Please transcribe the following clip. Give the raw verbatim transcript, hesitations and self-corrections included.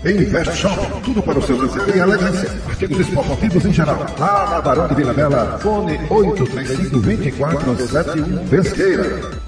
Invest Shop, tudo para o seu lazer e elegância. Artigos esportivos em geral. Lá na Barão de Vila Bela, fone oito três cinco, dois quatro sete um, Pesqueira.